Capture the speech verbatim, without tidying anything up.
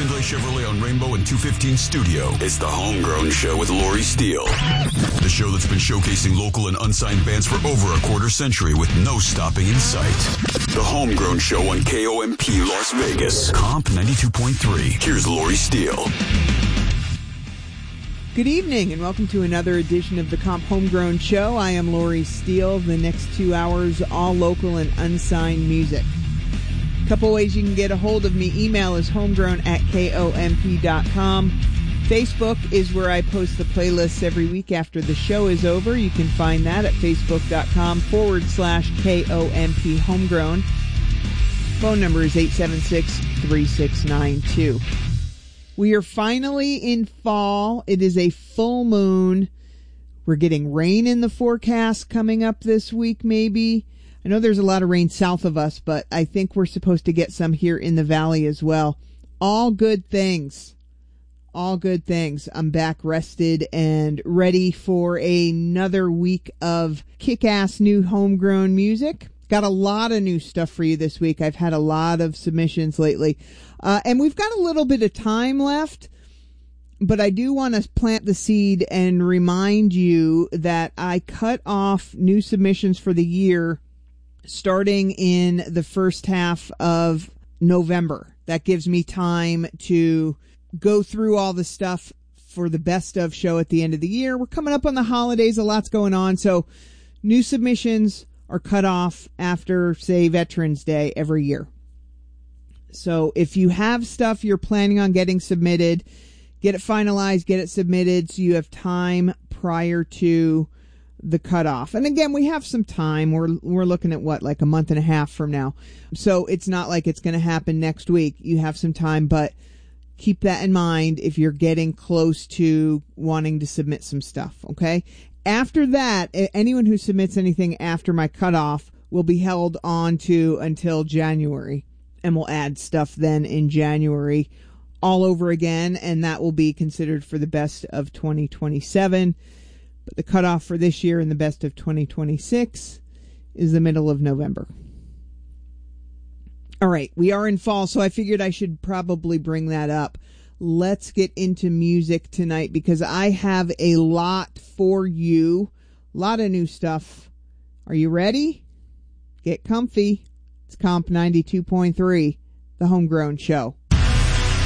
Findlay Chevrolet on Rainbow and two fifteen Studio. It's the Homegrown Show with Lori Steele. The show that's been showcasing local and unsigned bands for over a quarter century with no stopping in sight. The Homegrown Show on K O M P Las Vegas. Comp ninety-two point three. Here's Lori Steele. Good evening and welcome to another edition of the Comp Homegrown Show. I am Lori Steele. The next two hours, all local and unsigned music. A couple ways you can get a hold of me. Email is homegrown at komp dot com. Facebook is where I post the playlists every week after the show is over. You can find that at facebook.com forward slash KOMP Homegrown. Phone number is eight seven six, three six nine two. We are finally in fall. It is a full moon. We're getting rain in the forecast coming up this week, maybe. I know there's a lot of rain south of us, but I think we're supposed to get some here in the valley as well. All good things. All good things. I'm back rested and ready for another week of kick-ass new homegrown music. Got a lot of new stuff for you this week. I've had a lot of submissions lately. Uh, and we've got a little bit of time left, but I do want to plant the seed and remind you that I cut off new submissions for the year starting in the first half of November. That gives me time to go through all the stuff for the best of show at the end of the year. We're coming up on the holidays. A lot's going on. So new submissions are cut off after, say, Veterans Day every year. So if you have stuff you're planning on getting submitted, get it finalized, get it submitted so you have time prior to the cutoff. And again, we have some time. We're we're looking at what, like a month and a half from now. So it's not like it's going to happen next week. You have some time, but keep that in mind if you're getting close to wanting to submit some stuff, okay? After that, anyone who submits anything after my cutoff will be held on to until January, and we'll add stuff then in January all over again, and that will be considered for the best of twenty twenty-seven. But the cutoff for this year and the best of twenty twenty-six is the middle of November. All right, we are in fall, so I figured I should probably bring that up. Let's get into music tonight because I have a lot for you. A lot of new stuff. Are you ready? Get comfy. It's Comp ninety-two point three, the Homegrown Show.